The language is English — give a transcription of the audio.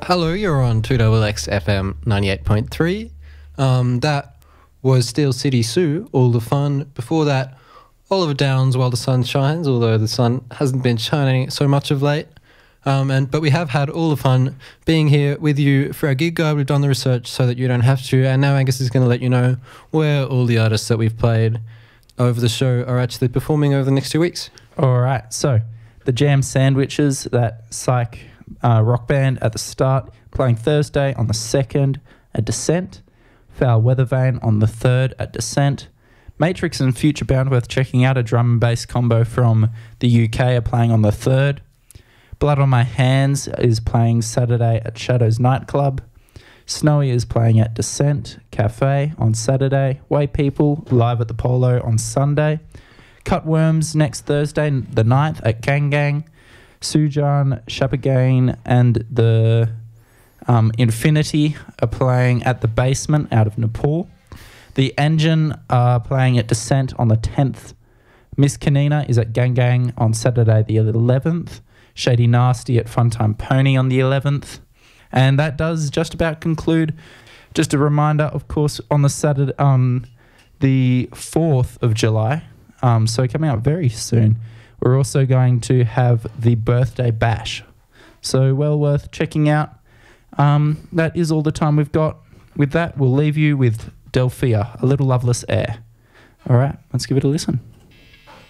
Hello, you're on 2XX FM 98.3. That was Steel City Sue, All the Fun. Before that, Oliver Downs, While the Sun Shines, although the sun hasn't been shining so much of late. But we have had all the fun being here with you for our gig guide. We've done the research so that you don't have to, and now Angus is going to let you know where all the artists that we've played over the show are actually performing over the next 2 weeks. All right, so the Jam Sandwiches, that psych rock band at the start, playing Thursday on the 2nd at Descent. Foul Weather Vane on the 3rd at Descent. Matrix and Future Bound, worth checking out, a drum and bass combo from the UK, are playing on the 3rd. Blood on My Hands is playing Saturday at Shadows Nightclub. Snowy is playing at Descent Cafe on Saturday. Way People live at the Polo on Sunday. Cutworms next Thursday, the 9th, at Gang Gang. Sujan, Shapagain and the Infinity are playing at the Basement out of Nepal. The Engine are playing at Descent on the 10th. Miss Kanina is at Gang Gang on Saturday the 11th. Shady Nasty at Funtime Pony on the 11th. And that does just about conclude. Just a reminder, of course, on the Saturday, the 4th of July, so coming up very soon, we're also going to have the Birthday Bash. So well worth checking out. That is all the time we've got. With that, we'll leave you with Delphia, A Little Loveless Air. All right, let's give it a listen.